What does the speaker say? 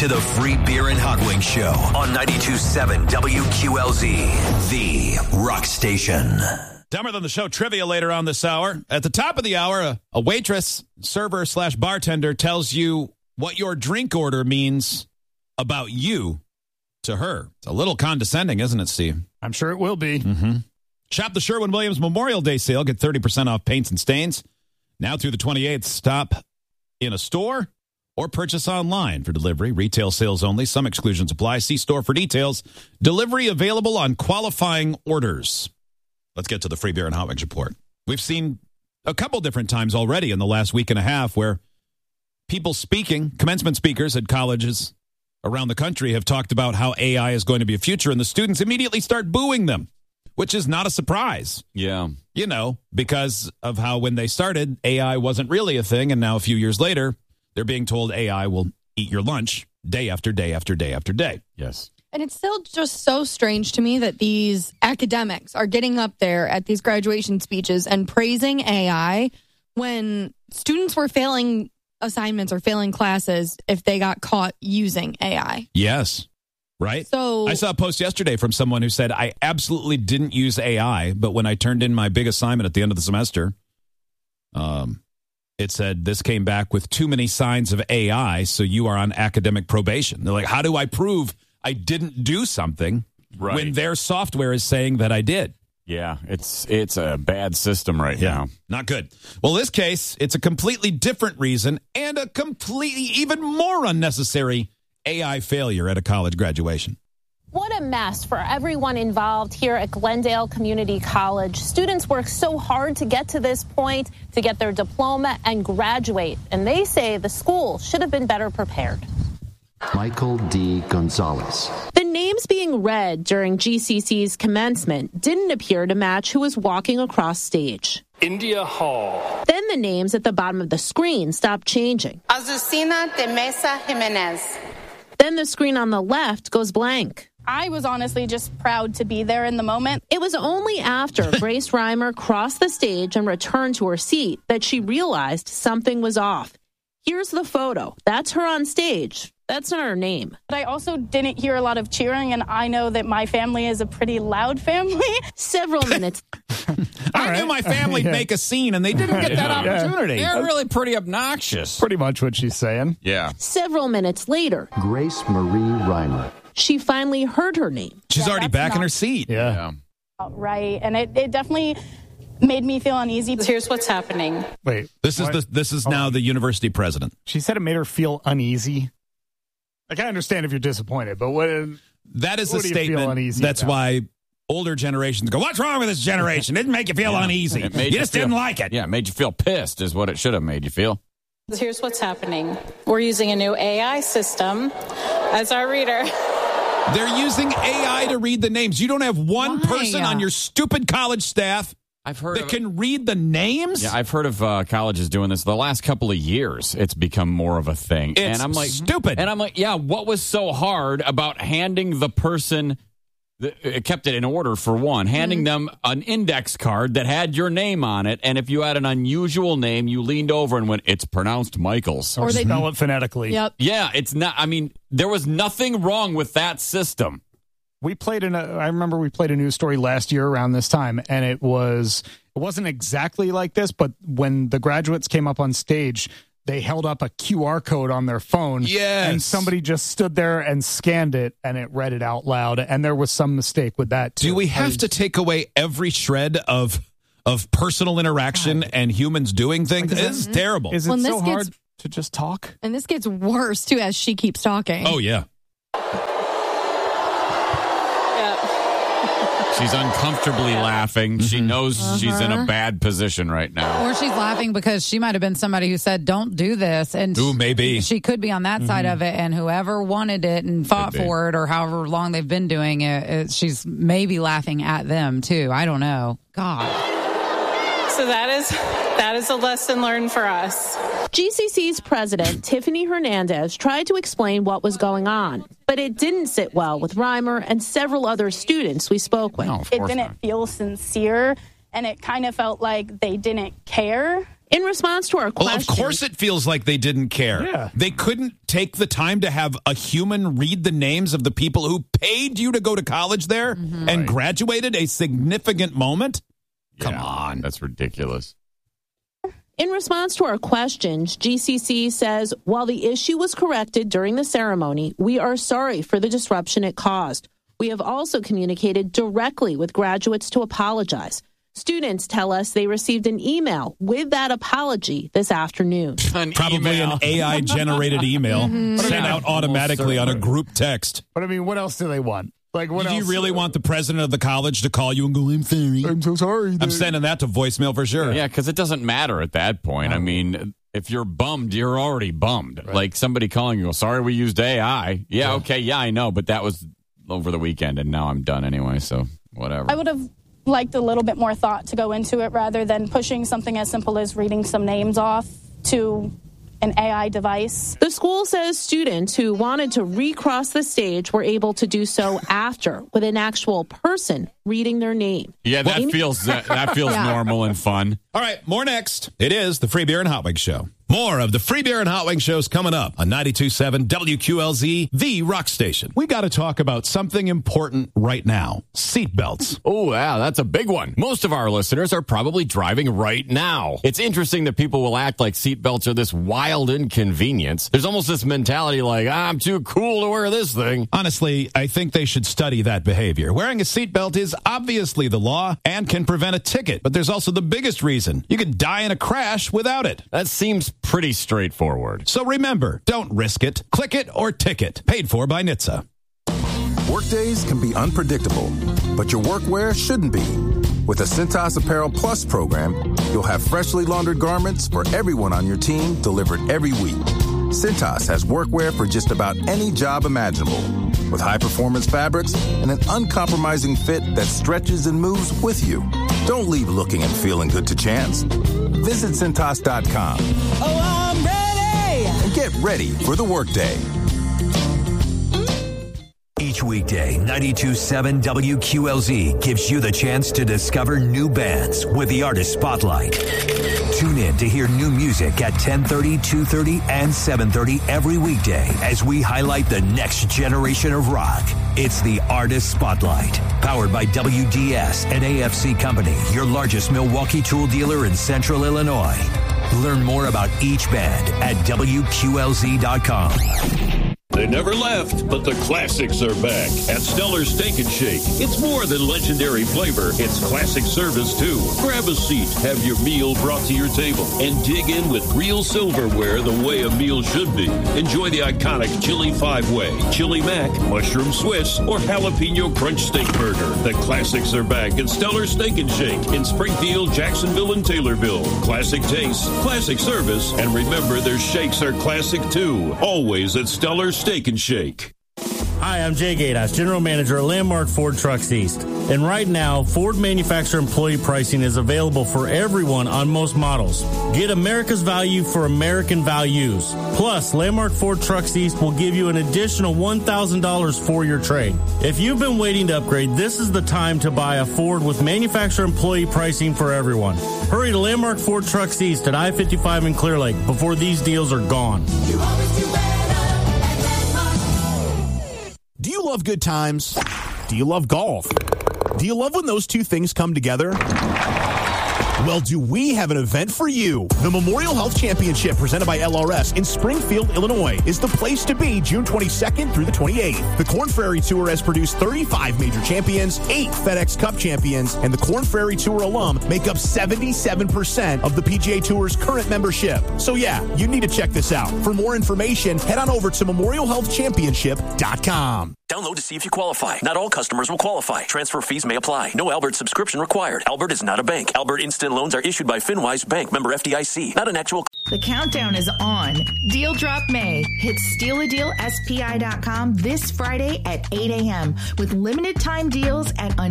to the Free Beer and Hot Wings Show on 92.7 WQLZ, the rock station. Dumber Than the Show trivia later on this hour. At the top of the hour, a waitress, server / bartender tells you what your drink order means about you to her. It's a little condescending, isn't it, Steve? I'm sure it will be. Mm-hmm. Shop the Sherwin-Williams Memorial Day sale. Get 30% off paints and stains. Now through the 28th, stop in a store or purchase online for delivery. Retail sales only. Some exclusions apply. See store for details. Delivery available on qualifying orders. Let's get to the Free Beer and Hot Wings report. We've seen a couple different times already in the last week and a half where people speaking, commencement speakers at colleges around the country have talked about how AI is going to be a future, and the students immediately start booing them, which is not a surprise. Yeah. You know, because of how when they started, AI wasn't really a thing, and now a few years later, they're being told AI will eat your lunch day after day after day after day. Yes. And it's still just so strange to me that these academics are getting up there at these graduation speeches and praising AI when students were failing assignments or failing classes if they got caught using AI. Yes. Right? So I saw a post yesterday from someone who said, I absolutely didn't use AI, but when I turned in my big assignment at the end of the semester, it said, this came back with too many signs of AI, so you are on academic probation. They're like, how do I prove I didn't do something when their software is saying that I did? Yeah, it's a bad system right now. Not good. Well, in this case, it's a completely different reason and a completely even more unnecessary AI failure at a college graduation. What a mess for everyone involved here at Glendale Community College. Students work so hard to get to this point, to get their diploma and graduate. And they say the school should have been better prepared. Michael D. Gonzalez. The names being read during GCC's commencement didn't appear to match who was walking across stage. India Hall. Then the names at the bottom of the screen stopped changing. Azucena de Mesa Jimenez. Then the screen on the left goes blank. I was honestly just proud to be there in the moment. It was only after Grace Reimer crossed the stage and returned to her seat that she realized something was off. Here's the photo. That's her on stage. That's not her name. But I also didn't hear a lot of cheering, and I know that my family is a pretty loud family. Several minutes. I knew my family would make a scene, and they didn't get that opportunity. They're really pretty obnoxious. Pretty much what she's saying. Yeah. Several minutes later, Grace Marie Reimer. She finally heard her name. She's already back in her seat. Yeah. Right, and it definitely made me feel uneasy. Here's what's happening. Wait. This is now the university president. She said it made her feel uneasy. Like, I understand if you're disappointed, but that is what a do you feel statement. uneasy That's about? why older generations go, what's wrong with this generation? It didn't make you feel uneasy. You just didn't like it. Yeah, it made you feel pissed is what it should have made you feel. Here's what's happening. We're using a new AI system as our reader. They're using AI to read the names. You don't have one person on your stupid college staff that can read the names? Yeah, I've heard of colleges doing this. The last couple of years, it's become more of a thing. It's and I'm like, stupid. And I'm like, yeah, what was so hard about handing the person, it kept it in order for one, handing them an index card that had your name on it, and if you had an unusual name, you leaned over and went, it's pronounced Michaels. Or they spell it phonetically. Yep. Yeah, it's not, I mean, there was nothing wrong with that system. I remember we played a news story last year around this time, and it wasn't exactly like this, but when the graduates came up on stage, they held up a QR code on their phone. Yes. And somebody just stood there and scanned it, and it read it out loud, and there was some mistake with that, too. Do we have to take away every shred of personal interaction and humans doing things? This is terrible. Is it so hard to just talk? And this gets worse, too, as she keeps talking. Oh, yeah. She's uncomfortably laughing. She knows she's in a bad position right now. Or she's laughing because she might have been somebody who said, don't do this. And maybe. She could be on that side of it, and whoever wanted it and fought for it or however long they've been doing it, she's maybe laughing at them, too. I don't know. God. So that is a lesson learned for us. GCC's president, Tiffany Hernandez, tried to explain what was going on, but it didn't sit well with Reimer and several other students we spoke with. It didn't feel sincere, and it kind of felt like they didn't care. In response to our question, Well, of course it feels like they didn't care. Yeah. They couldn't take the time to have a human read the names of the people who paid you to go to college there and graduated, a significant moment? Come on. That's ridiculous. in response to our questions, GCC says, while the issue was corrected during the ceremony, we are sorry for the disruption it caused. We have also communicated directly with graduates to apologize. Students tell us they received an email with that apology this afternoon. Probably an AI-generated email sent out automatically on a group text. But I mean, what else do they want? Like, what Do else? you really want the president of the college to call you and go, I'm sorry? I'm so sorry. I'm sending that to voicemail for sure. Yeah, because it doesn't matter at that point. I mean, if you're bummed, you're already bummed. Right. Like somebody calling you, sorry we used AI. Yeah, okay, yeah, I know, but that was over the weekend, and now I'm done anyway, so whatever. I would have liked a little bit more thought to go into it rather than pushing something as simple as reading some names off to an AI device. The school says students who wanted to recross the stage were able to do so after, with an actual person reading their name. Yeah, that feels normal and fun. All right, more next. It is the Free Beer and Hot Wings Show. More of the Free Beer and Hot Wings Shows coming up on 92.7 WQLZ, the rock station. We got to talk about something important right now. Seatbelts. Oh, yeah, that's a big one. Most of our listeners are probably driving right now. It's interesting that people will act like seatbelts are this wild inconvenience. There's almost this mentality like, I'm too cool to wear this thing. Honestly, I think they should study that behavior. Wearing a seatbelt is obviously the law and can prevent a ticket, but there's also the biggest reason. You could die in a crash without it. That seems pretty straightforward. So remember, don't risk it. Click it or ticket. Paid for by NHTSA. Workdays can be unpredictable, but your workwear shouldn't be. With the Cintas Apparel Plus program, you'll have freshly laundered garments for everyone on your team delivered every week. Cintas has workwear for just about any job imaginable, with high-performance fabrics and an uncompromising fit that stretches and moves with you. Don't leave looking and feeling good to chance. Visit Cintas.com. Oh, I'm ready! And get ready for the workday. Each weekday, 92.7 WQLZ gives you the chance to discover new bands with the Artist Spotlight. Tune in to hear new music at 10:30, 2:30, and 7:30 every weekday as we highlight the next generation of rock. It's the Artist Spotlight, powered by WDS and AFC Company, your largest Milwaukee tool dealer in Central Illinois. Learn more about each band at WQLZ.com. They never left, but the classics are back at Stellar Steak and Shake. It's more than legendary flavor. It's classic service, too. Grab a seat, have your meal brought to your table, and dig in with real silverware the way a meal should be. Enjoy the iconic Chili 5-Way, Chili Mac, Mushroom Swiss, or Jalapeno Crunch Steak Burger. The classics are back at Stellar Steak and Shake in Springfield, Jacksonville, and Taylorville. Classic taste, classic service, and remember their shakes are classic, too. Always at Stellar Steak and Shake. Hi, I'm Jay Gadas, General Manager at Landmark Ford Trucks East. And right now, Ford manufacturer employee pricing is available for everyone on most models. Get America's value for American values. Plus, Landmark Ford Trucks East will give you an additional $1,000 for your trade. If you've been waiting to upgrade, this is the time to buy a Ford with manufacturer employee pricing for everyone. Hurry to Landmark Ford Trucks East at I-55 in Clear Lake before these deals are gone. Do you love good times? Do you love golf? Do you love when those two things come together? Well, do we have an event for you? The Memorial Health Championship presented by LRS in Springfield, Illinois is the place to be June 22nd through the 28th. The Korn Ferry Tour has produced 35 major champions, 8 FedEx Cup champions, and the Korn Ferry Tour alum make up 77% of the PGA Tour's current membership. So yeah, you need to check this out. For more information, head on over to memorialhealthchampionship.com. Download to see if you qualify. Not all customers will qualify. Transfer fees may apply. No Albert subscription required. Albert is not a bank. Albert Instant Loans are issued by FinWise Bank, member FDIC. Not an actual... The countdown is on. Deal Drop May. Hit StealADealSPI.com this Friday at 8 a.m. with limited time deals at